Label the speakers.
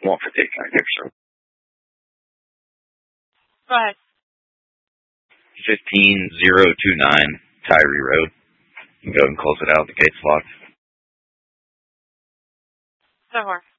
Speaker 1: Want for taking our picture.
Speaker 2: Go ahead.
Speaker 1: 15029 Tyree Road. You can go and close it out. The gate's locked.
Speaker 2: So far.